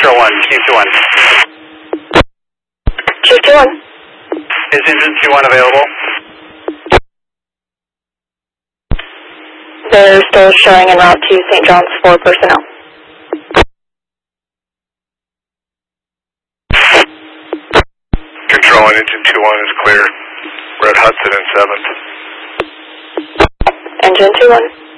Control 1, Chief 2-1. Chief 2-1. Is engine 2-1 available? They're still showing en route to St. John's for personnel. Control 1, engine 2-1 is clear. We're at Hudson and 7th. Engine 2-1.